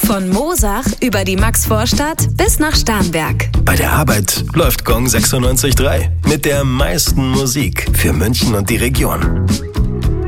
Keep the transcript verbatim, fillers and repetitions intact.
Von Moosach über die Maxvorstadt bis nach Starnberg. Bei der Arbeit läuft Gong sechsundneunzig Komma drei mit der meisten Musik für München und die Region.